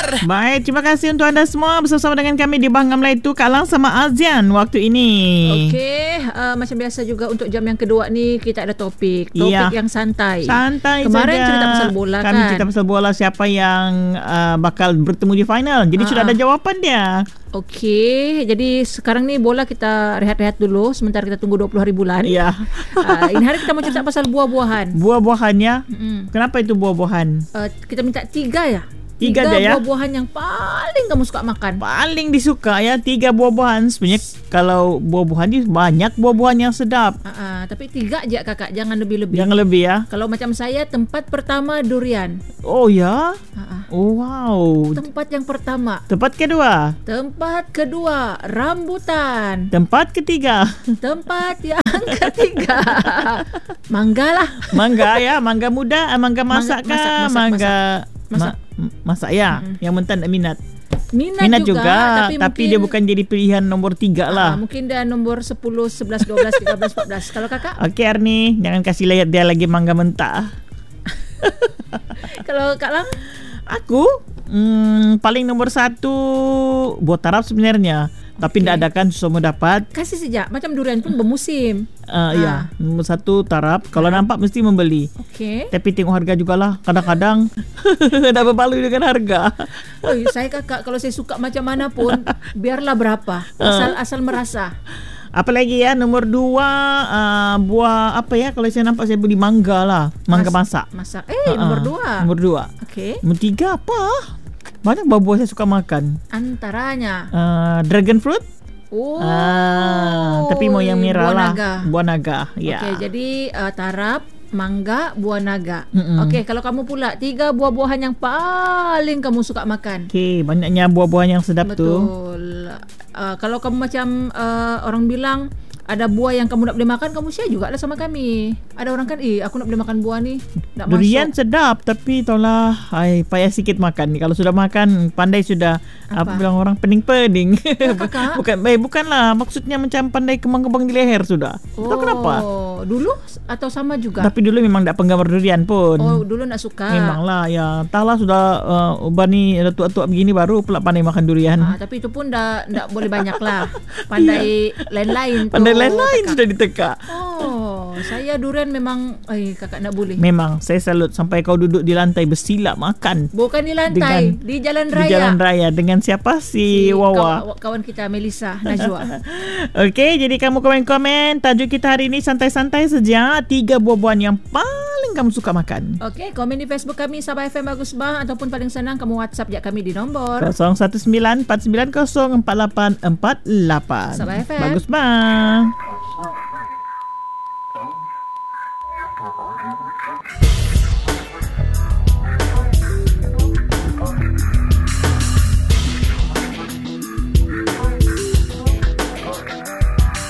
Baik, terima kasih untuk anda semua bersama dengan kami di Bahangam Laitu, Kak Lang sama Azian waktu ini. Okey, macam biasa juga untuk jam yang kedua ni kita ada topik yang santai. Santai Kemarin saja. cerita pasal bola Kami kan. cerita pasal bola, siapa yang bakal bertemu di final. Jadi sudah ada jawapan dia. Okey, jadi sekarang ni bola kita rehat-rehat dulu sementara kita tunggu 20 hari bulan. Ya. Ini hari kita mau cerita pasal buah-buahan. Buah-buahannya. Kenapa itu buah-buahan? Kita minta 3 ya. 3 je ya. Buah-buahan yang paling kamu suka makan. Paling disuka ya, 3 buah-buahan. Sebenarnya kalau buah-buahan ni banyak buah-buahan yang sedap. Tapi 3 je kakak, jangan lebih-lebih. Jangan lebih ya. Kalau macam saya, tempat pertama durian. Oh ya. Oh wow. Tempat yang pertama. Tempat kedua. Tempat kedua rambutan. Tempat ketiga. Tempat yang ketiga mangga lah. Mangga ya, mangga muda, mangga masak kah? Masak ya. Yang mentah tak minat. Minat juga tapi dia bukan jadi pilihan nombor 3 lah. Mungkin dia nombor 10, 11, 12, 13, 14. Kalau kakak? Okey Arni, jangan kasih lihat dia lagi mangga mentah. Kalau Kak Lang? Aku paling nombor 1 buah tarap sebenarnya. Tapi tidak ada kan semua dapat. Kasih sejak macam durian pun bermusim. Ya, nombor 1 tarap. Kalau nampak mesti membeli. Okey. Tapi tengok harga jugalah. Kadang-kadang dah berbaloi dengan harga. Saya kakak kalau saya suka macam mana pun biarlah berapa. Asal merasa. Apa lagi ya? Nombor 2 buah apa ya? Kalau saya nampak saya beli mangga lah. Mangga masak. Nombor 2. Nombor 2. Okey. Nombor 3 apa? Banyak buah-buah saya suka makan. Antaranya dragon fruit. Tapi mau yang merah lah. Buah naga. Ya. Okey, jadi tarap, mangga, buah naga. Okey, kalau kamu pula 3 buah-buahan yang paling kamu suka makan. Okey, banyaknya buah-buahan yang sedap. Betul. Tu. Kalau kamu macam orang bilang ada buah yang kamu nak boleh makan, kamu share juga lah sama kami. Ada orang kan, aku nak boleh makan buah ni. Durian masuk. Sedap, tapi tolong payah sikit makan. Kalau sudah makan, pandai sudah. Apa bilang orang pening-pening. Bukanlah. Maksudnya macam pandai kembang-kembang di leher sudah. Tahu kenapa? Dulu atau sama juga? Tapi dulu memang tak penggemar durian pun. Dulu tak suka. Memanglah ya. Entahlah sudah ubah ni tua-tua begini baru pula pandai makan durian. Tapi itu pun tak boleh banyak lah. Pandai lain-lain tu. Pandai lain-lain sudah ditekak. Saya durian memang kakak nak boleh. Memang saya salut sampai kau duduk di lantai bersilap makan. Bukan di lantai, di jalan raya. Di jalan raya dengan siapa? Si Wawa. Kawan kita Melissa Najwa. Okey, jadi kamu komen-komen tajuk kita hari ini santai-santai saja. 3 buah-buahan yang paling kamu suka makan. Okey, komen di Facebook kami Sabah FM Bagus Bah ataupun paling senang kamu WhatsApp je kami di nombor 0194904848. Sabah FM Bagus Bah.